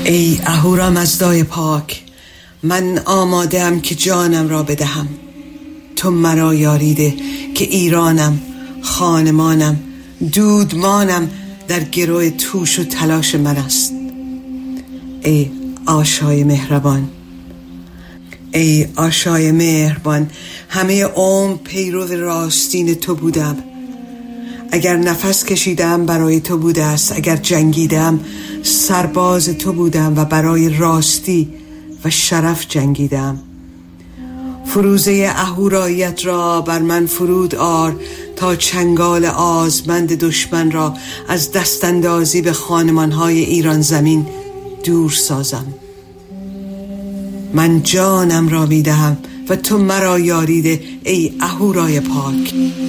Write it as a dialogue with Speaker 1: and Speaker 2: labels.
Speaker 1: ای اهورامزدای پاک، من آماده‌ام که جانم را بدهم. تو مرا یاریده که ایرانم، خانمانم، دودمانم در گروه توش و تلاش من است. ای آشای مهربان، ای آشای مهربان، همه عمر پیرو راستین تو بودم. اگر نفس کشیدم برای تو بوده است، اگر جنگیدم سرباز تو بودم و برای راستی و شرف جنگیدم. فروزه اهوراییت را بر من فرود آر تا چنگال آزمند دشمن را از دستاندازی به خانمانهای ایران زمین دور سازم. من جانم را میدهم و تو مرا یاریده ای اهورای پاک.